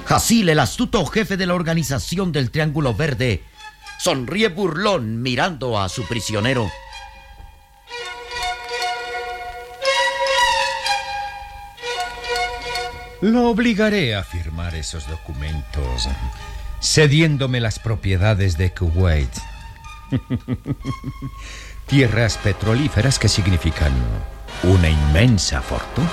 Jasil, el astuto jefe de la organización del Triángulo Verde, sonríe burlón mirando a su prisionero. Lo obligaré a firmar esos documentos, cediéndome las propiedades de Kuwait. Tierras petrolíferas que significan una inmensa fortuna.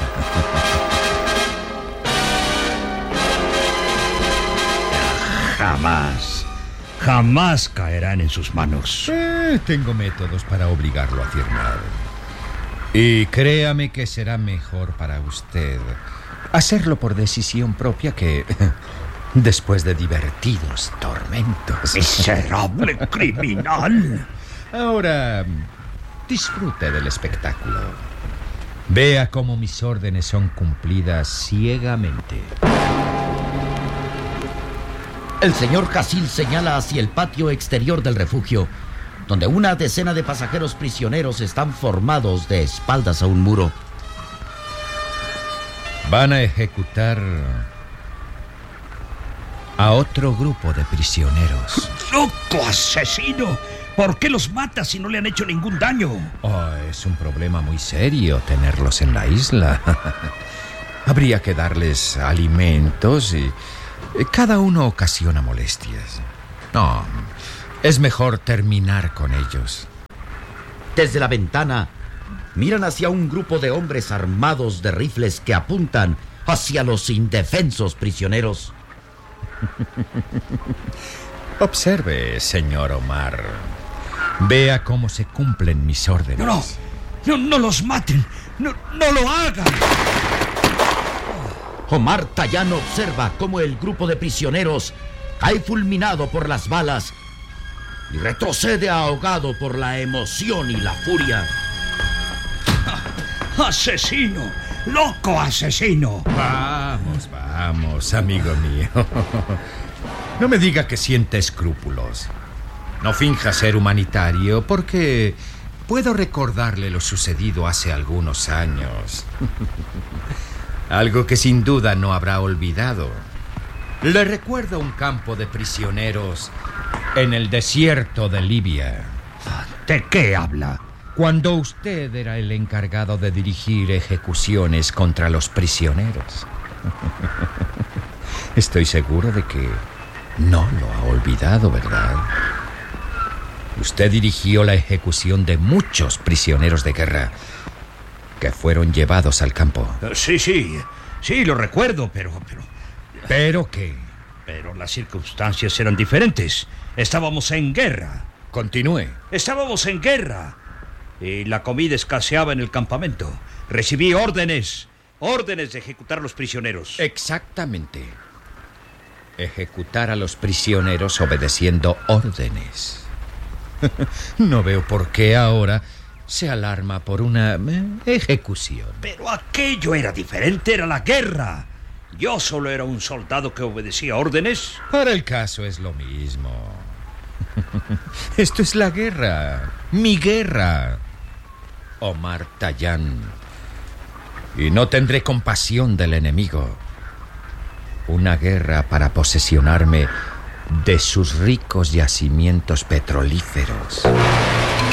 Jamás caerán en sus manos. Tengo métodos para obligarlo a firmar. Y créame que será mejor para usted hacerlo por decisión propia que después de divertidos tormentos. ¡Miserable criminal! Ahora, disfrute del espectáculo. Vea cómo mis órdenes son cumplidas ciegamente. El señor Jasil señala hacia el patio exterior del refugio, donde una decena de pasajeros prisioneros están formados de espaldas a un muro. Van a ejecutar a otro grupo de prisioneros. ¡Loco asesino! ¿Por qué los mata si no le han hecho ningún daño? Es un problema muy serio tenerlos en la isla. Habría que darles alimentos y cada uno ocasiona molestias. No, es mejor terminar con ellos. Desde la ventana, miran hacia un grupo de hombres armados de rifles que apuntan hacia los indefensos prisioneros. Observe, señor Omar. Vea cómo se cumplen mis órdenes. No los maten. No lo hagan. Omar Tallán observa cómo el grupo de prisioneros cae fulminado por las balas y retrocede ahogado por la emoción y la furia. ¡Asesino! ¡Loco asesino! Vamos, amigo mío. No me diga que siente escrúpulos. No finja ser humanitario, porque puedo recordarle lo sucedido hace algunos años. Algo que sin duda no habrá olvidado. Le recuerdo un campo de prisioneros en el desierto de Libia. ¿De qué habla? Cuando usted era el encargado de dirigir ejecuciones contra los prisioneros. Estoy seguro de que no lo ha olvidado, ¿verdad? Usted dirigió la ejecución de muchos prisioneros de guerra que fueron llevados al campo. Sí, lo recuerdo, pero... ¿Pero qué? Pero las circunstancias eran diferentes. Estábamos en guerra. Continúe. Estábamos en guerra. Y la comida escaseaba en el campamento. Recibí órdenes de ejecutar a los prisioneros. Exactamente. Ejecutar a los prisioneros obedeciendo órdenes. No veo por qué ahora se alarma por una ejecución. Pero aquello era diferente, era la guerra. Yo solo era un soldado que obedecía órdenes. Para el caso es lo mismo. Esto es la guerra, mi guerra, Omar Tallán. Y no tendré compasión del enemigo. Una guerra para posesionarme de sus ricos yacimientos petrolíferos.